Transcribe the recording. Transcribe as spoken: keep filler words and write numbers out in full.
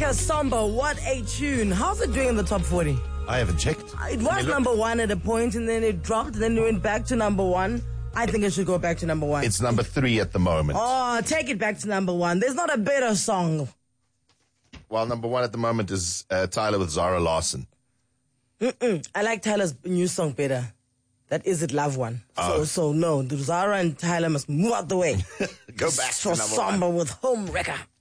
Wrecker Samba, what a tune. How's it doing in the top forty? I haven't checked. It was number one at a point, and then it dropped, then it went back to number one. I think it should go back to number one. It's number three at the moment. Oh, take it back to number one. There's not a better song. Well, number one at the moment is uh, Tyler with Zara Larson. Mm-mm. I like Tyler's new song better. That Is It Love one. Oh. So, so no, Zara and Tyler must move out the way. Go back to for number Samba one. with Home Wrecker.